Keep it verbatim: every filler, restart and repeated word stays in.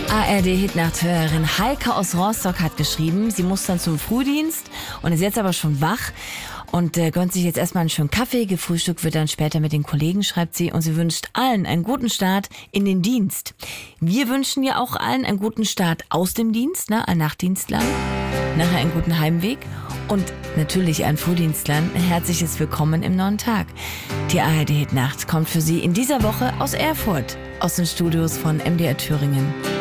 A R D-Hitnacht-Hörerin Heike aus Rostock hat geschrieben, sie muss dann zum Frühdienst und ist jetzt aber schon wach und äh, gönnt sich jetzt erstmal einen schönen Kaffee. Gefrühstückt wird dann später mit den Kollegen, schreibt sie. Und sie wünscht allen einen guten Start in den Dienst. Wir wünschen ja auch allen einen guten Start aus dem Dienst, ne, ein Nachtdienstler, nachher einen guten Heimweg. Und natürlich an Frühdienstlern ein herzliches Willkommen im neuen Tag. Die A R D-Hitnacht kommt für Sie in dieser Woche aus Erfurt, aus den Studios von M D R Thüringen.